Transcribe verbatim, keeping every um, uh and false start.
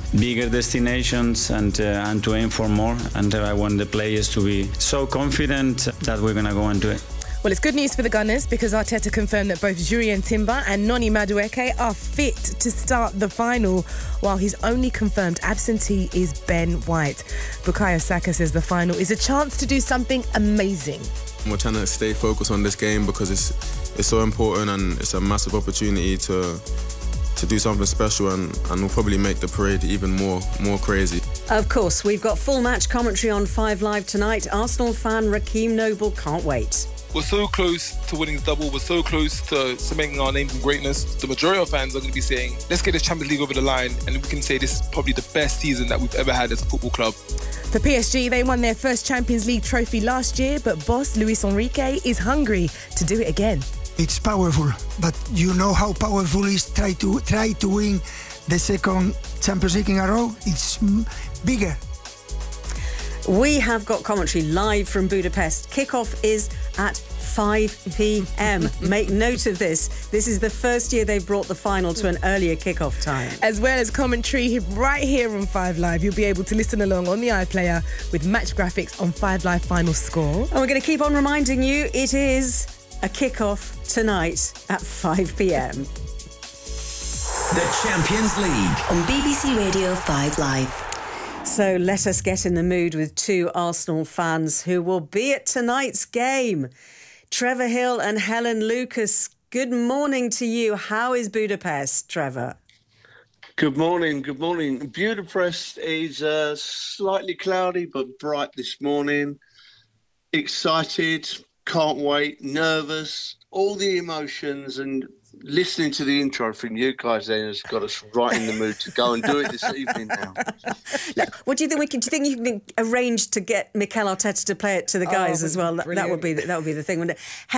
bigger destinations and uh, and to aim for more. And uh, I want the players to be so confident that we're going to go and do it. Well, it's good news for the Gunners because Arteta confirmed that both Jurien Timber and Noni Madueke are fit to start the final, while his only confirmed absentee is Ben White. Bukayo Saka says the final is a chance to do something amazing. We're trying to stay focused on this game because it's it's so important and it's a massive opportunity to to do something special, and, and we'll probably make the parade even more more crazy. Of course, we've got full match commentary on Five Live tonight. Arsenal fan Raheem Noble can't wait. We're so close to winning the double. We're so close to cementing our name in greatness. The majority of fans are going to be saying, let's get this Champions League over the line, and we can say this is probably the best season that we've ever had as a football club. For P S G, they won their first Champions League trophy last year, but boss Luis Enrique is hungry to do it again. It's powerful, but you know how powerful it is try to try to win the second Champions League in a row. It's bigger. We have got commentary live from Budapest. Kickoff is at five p.m. Make note of this. This is the first year they've brought the final to an earlier kickoff time. As well as commentary right here on Five Live. You'll be able to listen along on the iPlayer with match graphics on Five Live final score. And we're going to keep on reminding you it is a kickoff tonight at five p.m. The Champions League on B B C Radio Five Live. So let us get in the mood with two Arsenal fans who will be at tonight's game. Trevor Hill and Helen Lucas, good morning to you. How is Budapest, Trevor? Good morning, good morning. Budapest is uh, slightly cloudy but bright this morning. Excited, can't wait, nervous, all the emotions, and listening to the intro from you guys then has got us right in the mood to go and do it this evening now. Look, what do you think we can? Do you think you can arrange to get Mikel Arteta to play it to the guys oh, as well? That, that would be the, that would be the thing, wouldn't it?